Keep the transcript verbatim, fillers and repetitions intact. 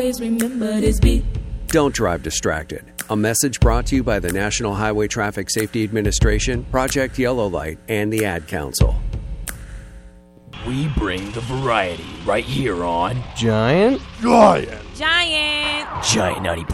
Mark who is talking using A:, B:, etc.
A: remember this beat.
B: Don't drive distracted. A message brought to you by the National Highway Traffic Safety Administration, Project Yellow Light, and the Ad Council.
C: We bring the variety right here on
D: Giant?
E: Giant!
F: Giant!
C: Giant ninety